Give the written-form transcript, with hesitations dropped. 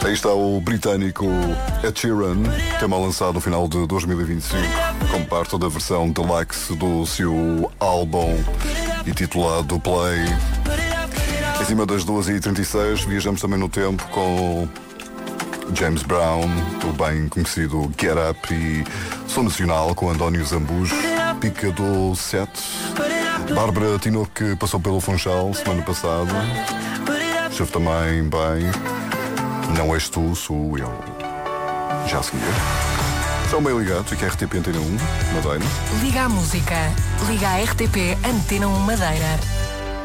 Aí está o britânico Ed Sheeran, tema lançado no final de 2025, como parte da versão deluxe do seu álbum intitulado Play. Em cima das 2h36, viajamos também no tempo com James Brown, o bem conhecido Get Up, e Som Nacional com António Zambujo, Pica do 7. Bárbara Tinoco, que passou pelo Funchal semana passada. Esteve também bem. Não és tu, sou eu. Já a seguir. São bem ligados, aqui é RTP Antena 1, Madeira. Liga à música. Liga à RTP Antena 1 Madeira.